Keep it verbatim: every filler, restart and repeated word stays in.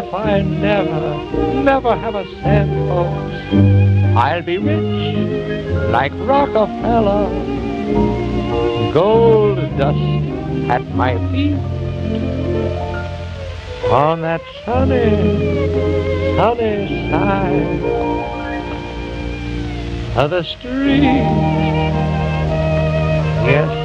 if I never, never have a cent, folks, I'll be rich like Rockefeller. Gold dust at my feet on that sunny, sunny side of the street. Yes,